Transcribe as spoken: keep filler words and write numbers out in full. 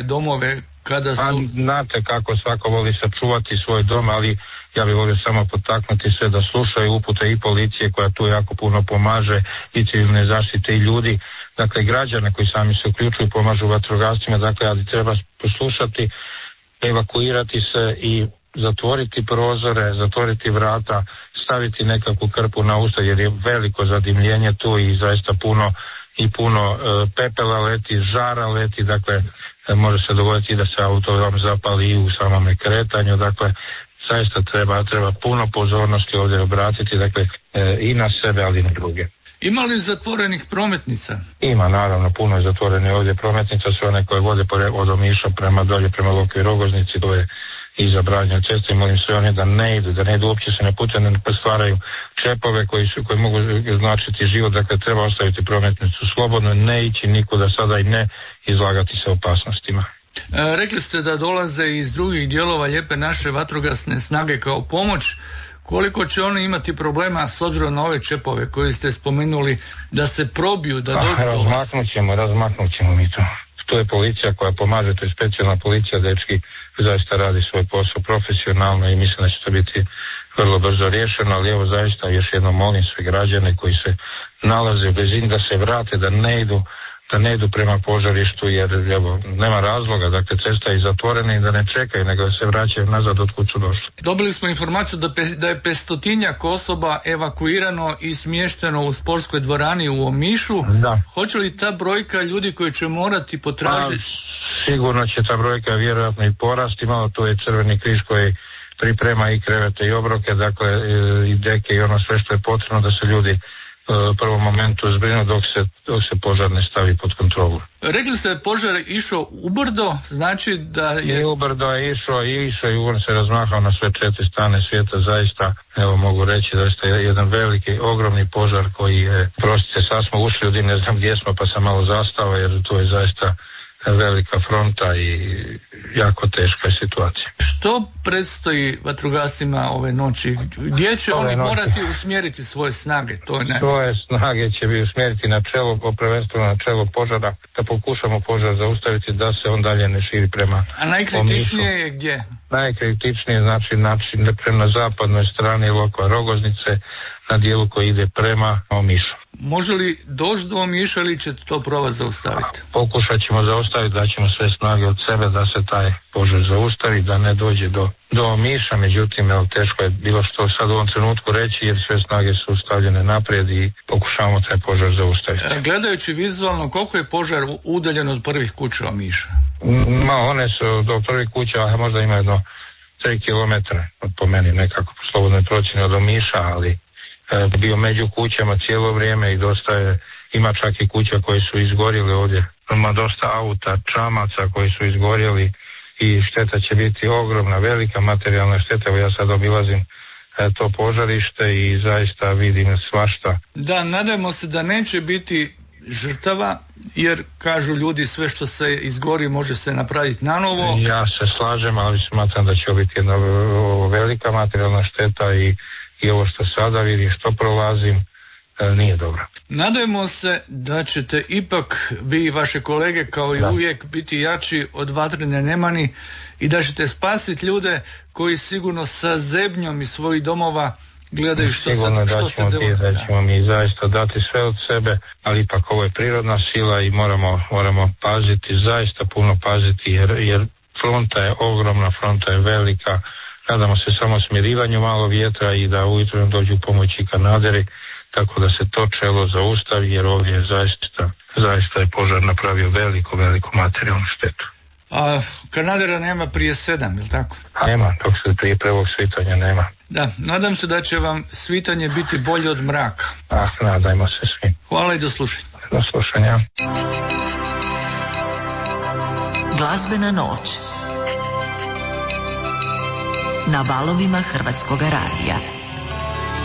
domove kada su... A znate kako svako voli sačuvati svoj dom, ali ja bih volio samo potaknuti sve da slušaju upute i policije koja tu jako puno pomaže, i civilne zaštite i ljudi, dakle građane koji sami se uključuju, pomažu vatrogascima, dakle ali treba poslušati, evakuirati se i zatvoriti prozore, zatvoriti vrata, staviti nekakvu krpu na usta jer je veliko zadimljenje tu i zaista puno i puno e, pepela leti, žara leti, dakle e, može se dogoditi da se auto zapali i u samome kretanju, dakle zaista treba, treba puno pozornosti ovdje obratiti, dakle e, i na sebe, ali i na druge. Ima li zatvorenih prometnica? Ima, naravno, puno je zatvorenih ovdje prometnica, sve one koje vode od Omiša prema dolje, prema Lokvoj Rogoznici, to je i zabranjeno ceste, i molim sve one da ne idu, da ne idu, uopće se ne puće, ne stvaraju čepove koji, su, koji mogu značiti život, dakle treba ostaviti prometnicu slobodno, ne ići nikuda sada i ne izlagati se opasnostima. E, rekli ste da dolaze iz drugih dijelova Lijepe naše vatrogasne snage kao pomoć. Koliko će oni imati problema s obzirom na ove čepove koje ste spomenuli da se probiju, da dođu do vas? Razmaknut ćemo, razmaknut ćemo mi to. To je policija koja pomaže, to je specijalna policija, dečki zaista radi svoj posao profesionalno i mislim da će to biti vrlo brzo riješeno, ali evo zaista još jednom molim sve građane koji se nalaze u blizini da se vrate, da ne idu da ne idu prema požarištu jer evo, nema razloga, dakle cesta je zatvorena i da ne čekaju, nego da se vraćaju nazad od kud su došli. Dobili smo informaciju da, pe, da je petstotinjak osoba evakuirano i smješteno u sportskoj dvorani u Omišu. Da. Hoće li ta brojka ljudi koji će morati potražiti? Pa, sigurno će ta brojka vjerojatno i porasti, malo tu je Crveni križ koji priprema i krevete i obroke, dakle i deke i ono sve što je potrebno da se ljudi u prvom momentu zbrinu dok se, dok se požar ne stavi pod kontrolu. Rekli ste požar išao ubrdo, znači da je... I ubrdo je išao i išao i on se razmahao na sve četiri strane svijeta, zaista, evo mogu reći da je jedan veliki, ogromni požar koji je, prostite, sad smo ušli u dim, ne znam gdje smo pa sam malo zastao jer to je zaista velika fronta i jako teška situacija. Što predstoji vatrogascima ove noći? Gdje će ove oni noći morati usmjeriti svoje snage? To je svoje snage će bi usmjeriti na čelo, prvenstveno na čelo požara, da pokušamo požar zaustaviti da se on dalje ne širi prema A najkritičnije Omišu. Je gdje? Najkritičnije znači način prema zapadnoj strani Lokva Rogoznice na dijelu koji ide prema Omišu. Može li doći do Omiša ili ćete to probati zaustaviti? Pokušat ćemo zaustaviti, da ćemo sve snage od sebe da se taj požar zaustavi, da ne dođe do, do Omiša, međutim evo, teško je bilo što sad u ovom trenutku reći jer sve snage su stavljene naprijed i pokušavamo taj požar zaustaviti. E, gledajući vizualno, koliko je požar udaljen od prvih kuća Omiša? Ma, one su do prvih kuća, možda ima jedno tri kilometra, po meni nekako po slobodnoj procjeni od Omiša, ali e, bio među kućama cijelo vrijeme i dosta je, ima čak i kuća koje su izgorjeli ovdje, ima dosta auta, čamaca koji su izgorjeli i šteta će biti ogromna, velika materijalna šteta. Evo ja sad obilazim e, to požarište i zaista vidim svašta. Da, nadajmo se da neće biti žrtava, jer kažu ljudi sve što se izgori može se napraviti nanovo. Ja se slažem, ali smatram da će biti jedna velika materijalna šteta i, i ovo što sada vidim, što prolazim, nije dobro. Nadajmo se da ćete ipak vi i vaše kolege kao i da. uvijek biti jači od vatrene nemani i da ćete spasiti ljude koji sigurno sa zebnjom iz svojih domova gledaju što sigurno se što se događa. Da ćemo mi zaista dati sve od sebe, ali ipak ovo je prirodna sila i moramo, moramo paziti, zaista puno paziti jer, jer fronta je ogromna, fronta je velika. Nadamo se samo smirivanju malo vjetra i da ujutro dođu pomoći Kanaderi, tako da se to čelo zaustavi jer ovdje je zaista, zaista je požar napravio veliku, veliku materijalnu štetu. A Kanadera nema prije sedam, je tako? Nema, dok se prije prvog svitanja nema. Da, nadam se da će vam svitanje biti bolje od mraka. Ah, nadajmo se svi. Hvala i do slušanja. Do slušanja. Glazbena noć na valovima Hrvatskoga radija.